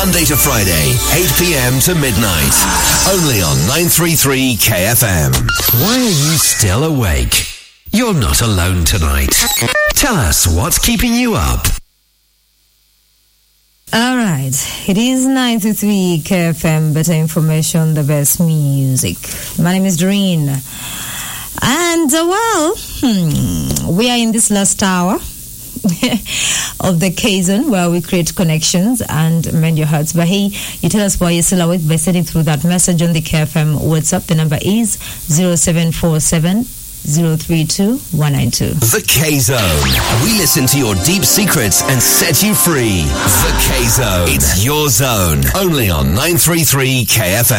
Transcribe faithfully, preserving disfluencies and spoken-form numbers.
Monday to Friday, eight p.m. to midnight. Only on nine thirty-three K F M. Why are you still awake? You're not alone tonight. Tell us what's keeping you up. All right, it is ninety-three K F M, better information, the best music. My name is Doreen. And, uh, well, hmm, we are in this last hour of the K-Zone, where we create connections and mend your hearts. But hey, you tell us why you're still awake by sending through that message on the K F M WhatsApp. The number is zero seven four seven zero three two one nine two. The K-Zone. We listen to your deep secrets and set you free. The K-Zone. It's your zone. Only on nine thirty-three K F M.